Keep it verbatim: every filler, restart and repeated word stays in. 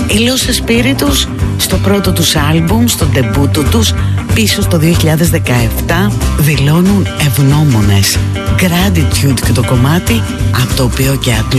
Οι Los Espíritus στο πρώτο τους άλμπουμ, στο ντεμπούτο τους πίσω στο δύο χιλιάδες δεκαεπτά, δηλώνουν ευγνώμονες. Gratitude και το κομμάτι από το οποίο και